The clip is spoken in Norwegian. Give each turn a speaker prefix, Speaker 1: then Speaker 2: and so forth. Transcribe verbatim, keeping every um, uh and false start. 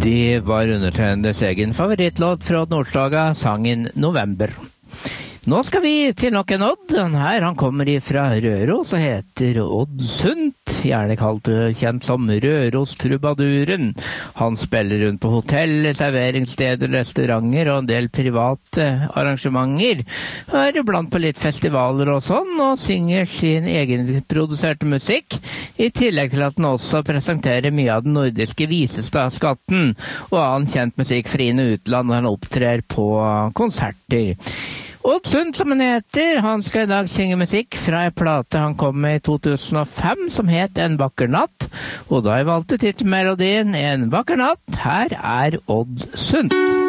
Speaker 1: Det var undertegnedes egen favorittlåt fra Nordstoga, sangen November. Nå skal vi til nok en Odd. Den her, han kommer fra Røros og heter Odd Sundt, gjerne kalt kjent som Røros-trubaduren. Han spiller rundt på hotell, serveringssteder, restauranter og en del private arrangementer. Er iblant på litt festivaler og sånn, og synger sin egenproduserte musikk, i tillegg til at han også presenterer mye av den nordiske visestadsskatten og annen kjent musikk fra inn- og utland når han opptrer på konserter. Odd Sundt, som han heter, han skal i dag synge musikk fra en plate han kom med i to tusen og fem, som het En vakker natt. Og da jeg valgte titelmelodien En vakker natt, her er Odd Sundt.